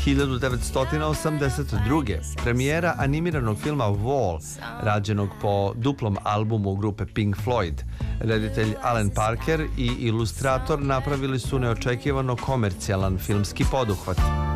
1982. premijera animiranog filma Wall, rađenog po duplom albumu grupe Pink Floyd. Reditelj Alan Parker i ilustrator napravili su neočekivano komercijalan filmski poduhvat.